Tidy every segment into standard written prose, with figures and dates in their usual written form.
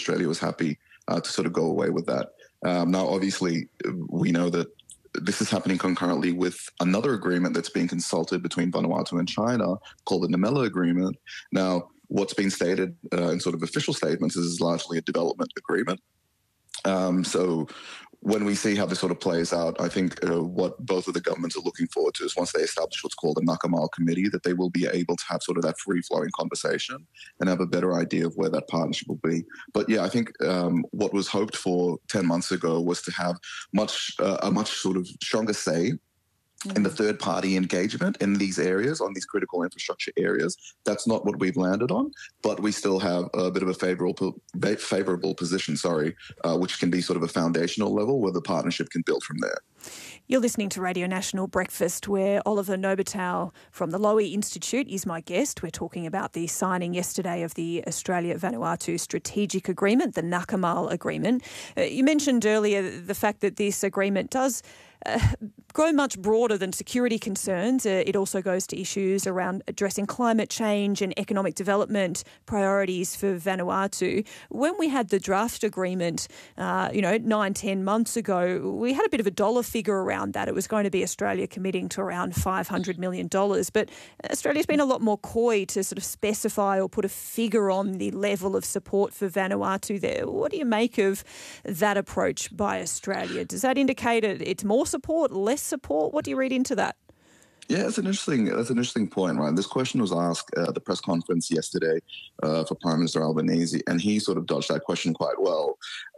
Australia was happy to sort of go away with that. Now, obviously, we know that this is happening concurrently with another agreement that's being consulted between Vanuatu and China called the Namela Agreement. Now, what's been stated in sort of official statements is largely a development agreement. So when we see how this sort of plays out, I think what both of the governments are looking forward to is once they establish what's called a Nakamal committee, that they will be able to have sort of that free-flowing conversation and have a better idea of where that partnership will be. But yeah, I think what was hoped for 10 months ago was to have a much sort of stronger say in the third-party engagement in these areas, on these critical infrastructure areas. That's not what we've landed on, but we still have a bit of a favourable position, which can be sort of a foundational level where the partnership can build from there. You're listening to Radio National Breakfast, where Oliver Nobitau from the Lowy Institute is my guest. We're talking about the signing yesterday of the Australia-Vanuatu Strategic Agreement, the Nakamal Agreement. You mentioned earlier the fact that this agreement does go much broader than security concerns. It also goes to issues around addressing climate change and economic development priorities for Vanuatu. When we had the draft agreement, 9-10 months ago, we had a bit of a dollar figure around that. It was going to be Australia committing to around $500 million. But Australia's been a lot more coy to sort of specify or put a figure on the level of support for Vanuatu there. What do you make of that approach by Australia? Does that indicate it's more support, less support? What do you read into that? Yeah, that's an interesting point, right? This question was asked at the press conference yesterday for Prime Minister Albanese, and he sort of dodged that question quite well.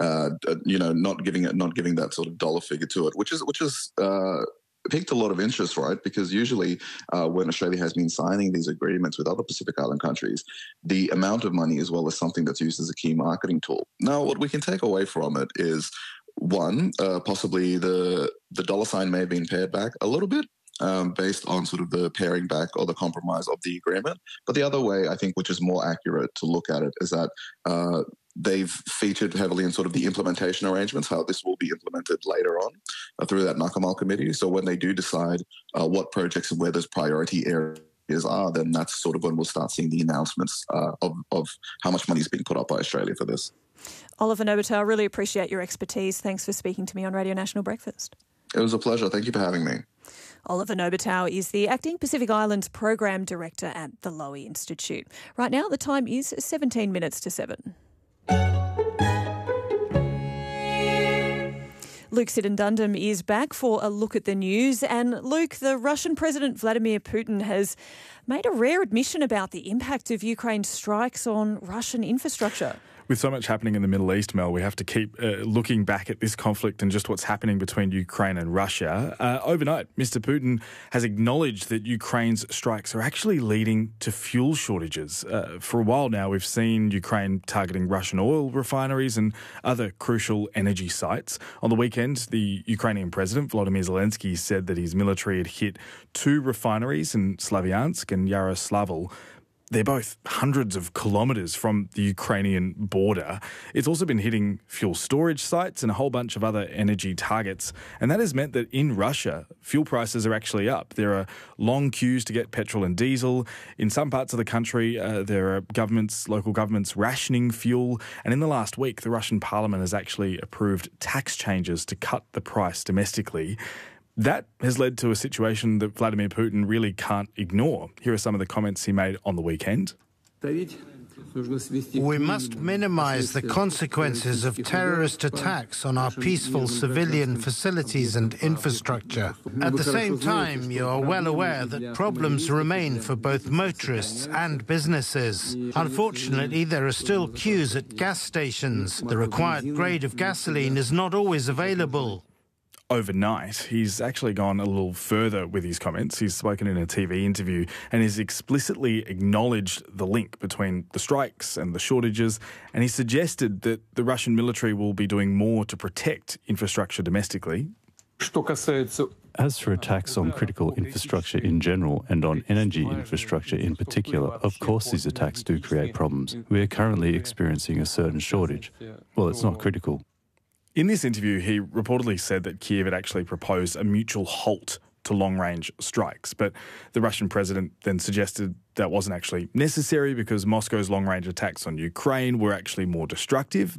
Not giving that sort of dollar figure to it, which is piqued a lot of interest, right? Because usually when Australia has been signing these agreements with other Pacific Island countries, the amount of money as well is something that's used as a key marketing tool. Now, what we can take away from it is, one, possibly the dollar sign may have been pared back a little bit based on sort of the paring back or the compromise of the agreement. But the other way, I think, which is more accurate to look at it, is that they've featured heavily in sort of the implementation arrangements, how this will be implemented later on through that Nakamal committee. So when they do decide what projects and where those priority areas are, then that's sort of when we'll start seeing the announcements of how much money is being put up by Australia for this. Oliver Nobitau, I really appreciate your expertise. Thanks for speaking to me on Radio National Breakfast. It was a pleasure. Thank you for having me. Oliver Nobitau is the Acting Pacific Islands Program Director at the Lowy Institute. Right now, the time is 17 minutes to 7. Luke Siddendundum is back for a look at the news. And Luke, the Russian President Vladimir Putin has made a rare admission about the impact of Ukraine's strikes on Russian infrastructure. With so much happening in the Middle East, Mel, we have to keep looking back at this conflict and just what's happening between Ukraine and Russia. Overnight, Mr. Putin has acknowledged that Ukraine's strikes are actually leading to fuel shortages. For a while now, we've seen Ukraine targeting Russian oil refineries and other crucial energy sites. On the weekend, the Ukrainian President, Volodymyr Zelensky, said that his military had hit 2 refineries in Slavyansk and Yaroslavl. They're both hundreds of kilometres from the Ukrainian border. It's also been hitting fuel storage sites and a whole bunch of other energy targets. And that has meant that in Russia, fuel prices are actually up. There are long queues to get petrol and diesel. In some parts of the country, there are local governments rationing fuel. And in the last week, the Russian parliament has actually approved tax changes to cut the price domestically. That has led to a situation that Vladimir Putin really can't ignore. Here are some of the comments he made on the weekend. We must minimize the consequences of terrorist attacks on our peaceful civilian facilities and infrastructure. At the same time, you are well aware that problems remain for both motorists and businesses. Unfortunately, there are still queues at gas stations. The required grade of gasoline is not always available. Overnight, he's actually gone a little further with his comments. He's spoken in a TV interview and has explicitly acknowledged the link between the strikes and the shortages, and he suggested that the Russian military will be doing more to protect infrastructure domestically. As for attacks on critical infrastructure in general and on energy infrastructure in particular, of course these attacks do create problems. We are currently experiencing a certain shortage. Well, it's not critical. In this interview, he reportedly said that Kiev had actually proposed a mutual halt to long-range strikes. But the Russian president then suggested that wasn't actually necessary because Moscow's long-range attacks on Ukraine were actually more destructive